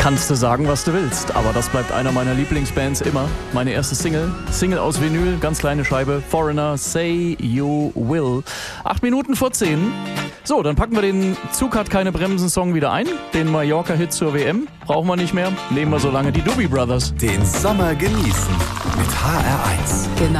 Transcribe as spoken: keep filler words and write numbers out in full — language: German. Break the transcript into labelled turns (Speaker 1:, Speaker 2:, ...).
Speaker 1: Kannst du sagen, was du willst, aber das bleibt einer meiner Lieblingsbands immer. Meine erste Single, Single aus Vinyl, ganz kleine Scheibe, Foreigner, Say You Will. Acht Minuten vor zehn. So, dann packen wir den Zug hat keine Bremsen-Song wieder ein. Den Mallorca-Hit zur W M. Brauchen wir nicht mehr. Nehmen wir so lange die Doobie Brothers.
Speaker 2: Den Sommer genießen mit H R eins.
Speaker 3: Genau.